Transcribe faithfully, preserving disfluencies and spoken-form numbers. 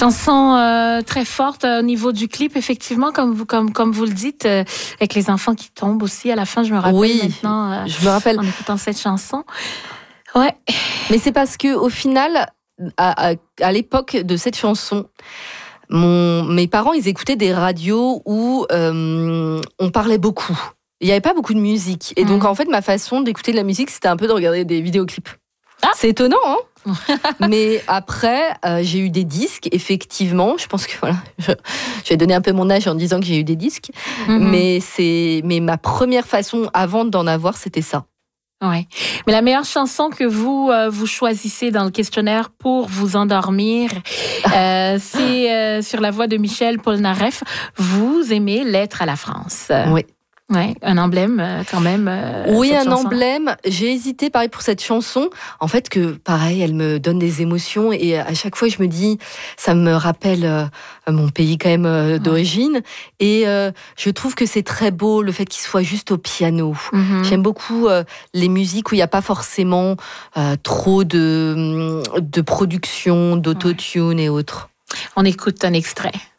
Chanson euh, très forte euh, au niveau du clip, effectivement, comme vous, comme, comme vous le dites, euh, avec les enfants qui tombent aussi à la fin, je me rappelle oui, maintenant, euh, je me rappelle. en écoutant cette chanson. Ouais. Mais c'est parce que au final, à, à, à l'époque de cette chanson, mon, mes parents, ils écoutaient des radios où euh, on parlait beaucoup. Il n'y avait pas beaucoup de musique. Et donc, mmh. en fait, ma façon d'écouter de la musique, c'était un peu de regarder des vidéoclips. Ah, c'est étonnant, hein. Mais après, euh, j'ai eu des disques, effectivement. Je pense que voilà, je, je vais donner un peu mon âge en disant que j'ai eu des disques. Mm-hmm. Mais c'est, mais ma première façon, avant d'en avoir, c'était ça. Ouais. Mais la meilleure chanson que vous euh, vous choisissez dans le questionnaire pour vous endormir, euh, c'est euh, sur la voix de Michel Polnareff. Vous aimez Lettre à la France. Oui. Ouais, un emblème euh, quand même. Euh, oui, un chanson. emblème. J'ai hésité, pareil, pour cette chanson. En fait, que pareil, elle me donne des émotions et à chaque fois, je me dis, ça me rappelle euh, mon pays quand même euh, d'origine. Ouais. Et euh, je trouve que c'est très beau le fait qu'il soit juste au piano. Mm-hmm. J'aime beaucoup euh, les musiques où il n'y a pas forcément euh, trop de de production, d'autotune ouais. et autres. On écoute un extrait.